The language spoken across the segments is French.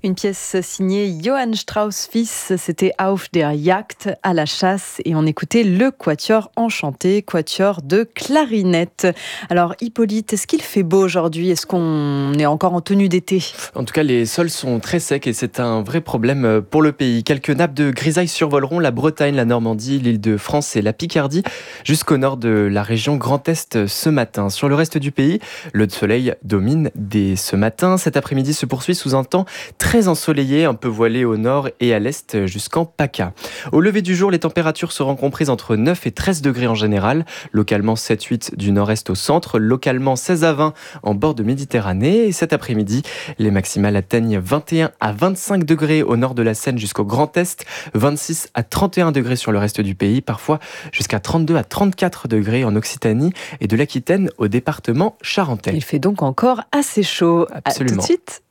Une pièce signée Johann Strauss fils, c'était Auf der Jagd, à la chasse, et on écoutait le Quatuor Enchanté, quatuor de clarinette. Alors Hippolyte, est-ce qu'il fait beau aujourd'hui? Est-ce qu'on est encore en tenue d'été? En tout cas, les sols sont très secs et c'est un vrai problème pour le pays. Quelques nappes de grisaille survoleront la Bretagne, la Normandie, l'Île-de-France et la Picardie, jusqu'au nord de la région Grand Est ce matin. Sur le reste du pays, le soleil domine dès ce matin. Cet après-midi se poursuit sous un temps très ensoleillé, un peu voilé au nord et à l'est jusqu'en PACA. Au lever du jour, les températures seront comprises entre 9 et 13 degrés en général, localement 7-8 du nord-est au centre, localement 16 à 20 en bord de Méditerranée. Et cet après-midi, les maximales atteignent 21 à 25 degrés au nord de la Seine jusqu'au Grand Est, 26 à 31 degrés sur le reste du pays, parfois jusqu'à 32 à 34 degrés en Occitanie et de l'Aquitaine au département charentais. Il fait donc encore assez chaud. Absolument. À tout de suite.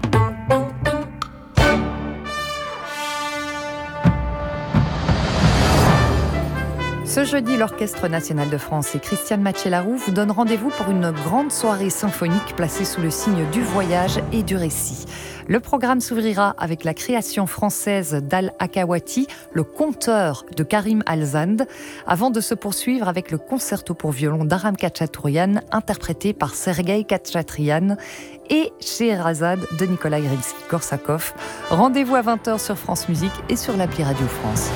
Ce jeudi, l'Orchestre national de France et Christiane Mathieu-Laroux vous donnent rendez-vous pour une grande soirée symphonique placée sous le signe du voyage et du récit. Le programme s'ouvrira avec la création française d'Al-Akawati, le conteur de Karim Al-Zand, avant de se poursuivre avec le concerto pour violon d'Aram Khachaturian, interprété par Sergueï Khatchatrian, et Scheherazade de Nikolai Rimsky-Korsakov. Rendez-vous à 20h sur France Musique et sur l'appli Radio France.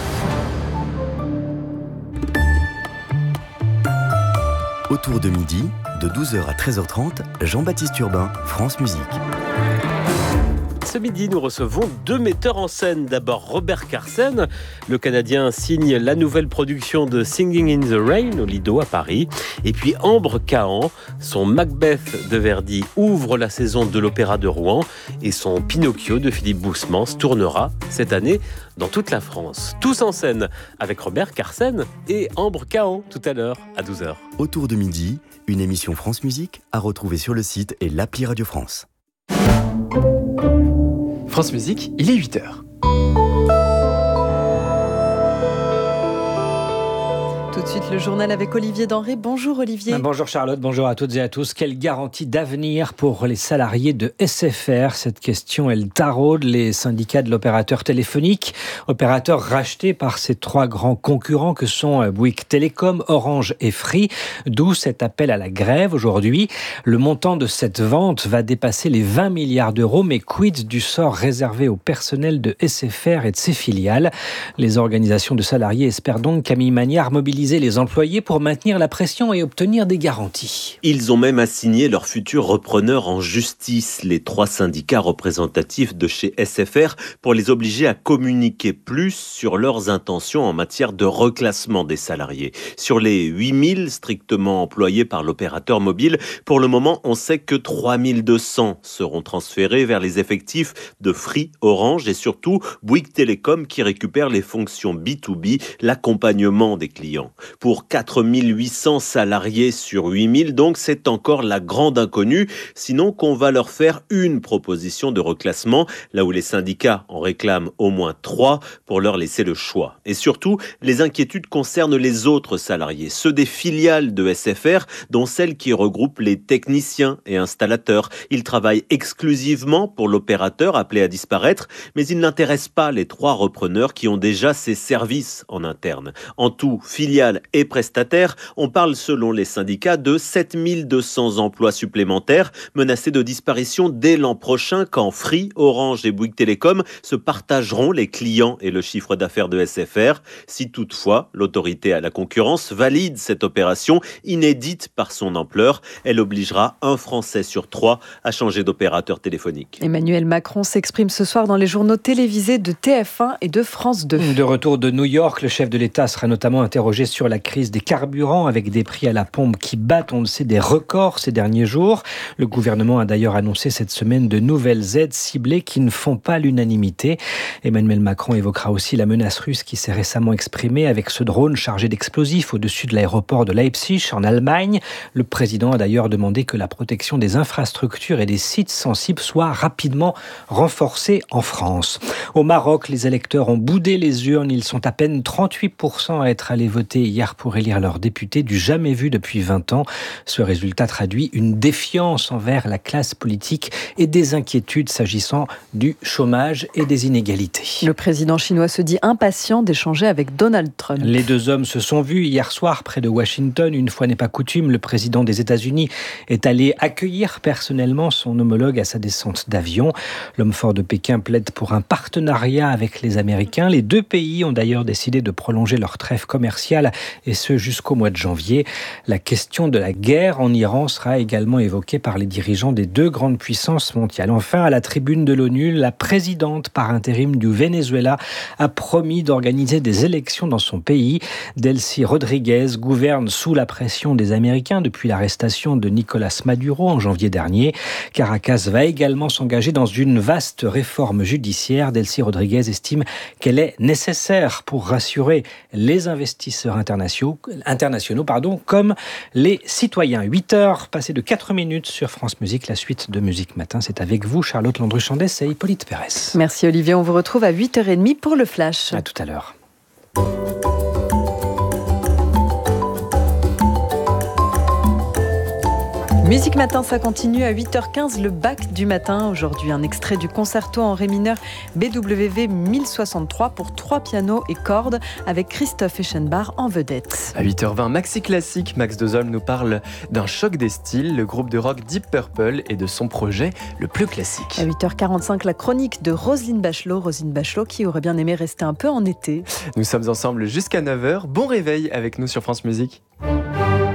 Autour de midi, de 12h à 13h30, Jean-Baptiste Urbain, France Musique. Ce midi, nous recevons deux metteurs en scène. D'abord Robert Carsen, le Canadien signe la nouvelle production de Singing in the Rain au Lido à Paris. Et puis Ambre Cahan, son Macbeth de Verdi ouvre la saison de l'Opéra de Rouen et son Pinocchio de Philippe Boussemans tournera cette année dans toute la France. Tous en scène avec Robert Carsen et Ambre Cahan tout à l'heure à 12h. Autour de midi, une émission France Musique à retrouver sur le site et l'appli Radio France. France Musique, il est 8h. Tout de suite, le journal avec Olivier Denré. Bonjour Olivier. Bonjour Charlotte, bonjour à toutes et à tous. Quelle garantie d'avenir pour les salariés de SFR? Cette question, elle taraude les syndicats de l'opérateur téléphonique. Opérateur racheté par ces trois grands concurrents que sont Bouygues Télécom, Orange et Free. D'où cet appel à la grève aujourd'hui. Le montant de cette vente va dépasser les 20 milliards d'euros. Mais quid du sort réservé au personnel de SFR et de ses filiales? Les organisations de salariés espèrent donc Camille Magnard mobiliser les employés pour maintenir la pression et obtenir des garanties. Ils ont même assigné leurs futurs repreneurs en justice, les trois syndicats représentatifs de chez SFR, pour les obliger à communiquer plus sur leurs intentions en matière de reclassement des salariés. Sur les 8000 strictement employés par l'opérateur mobile, pour le moment, on sait que 3200 seront transférés vers les effectifs de Free, Orange et surtout Bouygues Télécom qui récupère les fonctions B2B, l'accompagnement des clients. Pour 4800 salariés sur 8000, donc c'est encore la grande inconnue, sinon qu'on va leur faire une proposition de reclassement, là où les syndicats en réclament au moins 3 pour leur laisser le choix. Et surtout, les inquiétudes concernent les autres salariés, ceux des filiales de SFR, dont celles qui regroupent les techniciens et installateurs. Ils travaillent exclusivement pour l'opérateur appelé à disparaître, mais ils n'intéressent pas les trois repreneurs qui ont déjà ces services en interne. En tout, filiales et prestataires, on parle selon les syndicats de 7200 emplois supplémentaires menacés de disparition dès l'an prochain quand Free, Orange et Bouygues Télécom se partageront les clients et le chiffre d'affaires de SFR. Si toutefois l'autorité à la concurrence valide cette opération inédite par son ampleur, elle obligera un Français sur 3 à changer d'opérateur téléphonique. Emmanuel Macron s'exprime ce soir dans les journaux télévisés de TF1 et de France 2. De retour de New York, le chef de l'État sera notamment interrogé sur la crise des carburants avec des prix à la pompe qui battent, on le sait, des records ces derniers jours. Le gouvernement a d'ailleurs annoncé cette semaine de nouvelles aides ciblées qui ne font pas l'unanimité. Emmanuel Macron évoquera aussi la menace russe qui s'est récemment exprimée avec ce drone chargé d'explosifs au-dessus de l'aéroport de Leipzig en Allemagne. Le président a d'ailleurs demandé que la protection des infrastructures et des sites sensibles soit rapidement renforcée en France. Au Maroc, les électeurs ont boudé les urnes. Ils sont à peine 38% à être allés voter voter hier pour élire leurs députés, du jamais vu depuis 20 ans. Ce résultat traduit une défiance envers la classe politique et des inquiétudes s'agissant du chômage et des inégalités. Le président chinois se dit impatient d'échanger avec Donald Trump. Les deux hommes se sont vus hier soir près de Washington. Une fois n'est pas coutume, le président des États-Unis est allé accueillir personnellement son homologue à sa descente d'avion. L'homme fort de Pékin plaide pour un partenariat avec les Américains. Les deux pays ont d'ailleurs décidé de prolonger leur trêve commerciale et ce jusqu'au mois de janvier. La question de la guerre en Iran sera également évoquée par les dirigeants des deux grandes puissances mondiales. Enfin, à la tribune de l'ONU, la présidente par intérim du Venezuela a promis d'organiser des élections dans son pays. Delcy Rodriguez gouverne sous la pression des Américains depuis l'arrestation de Nicolas Maduro en janvier dernier. Caracas va également s'engager dans une vaste réforme judiciaire. Delcy Rodriguez estime qu'elle est nécessaire pour rassurer les investisseurs internationaux, comme les citoyens. 8h, passé de 4 minutes sur France Musique. La suite de Musique Matin, c'est avec vous, Charlotte Landru-Chandès et Hippolyte Pérès. Merci Olivier, on vous retrouve à 8h30 pour le Flash. À tout à l'heure. Musique Matin, ça continue à 8h15, le bac du matin. Aujourd'hui, un extrait du concerto en ré mineur BWV 1063 pour 3 pianos et cordes avec Christoph Eschenbach en vedette. À 8h20, Maxi Classique, Max Dozol nous parle d'un choc des styles, le groupe de rock Deep Purple et de son projet le plus classique. À 8h45, la chronique de Roselyne Bachelot qui aurait bien aimé rester un peu en été. Nous sommes ensemble jusqu'à 9h. Bon réveil avec nous sur France Musique.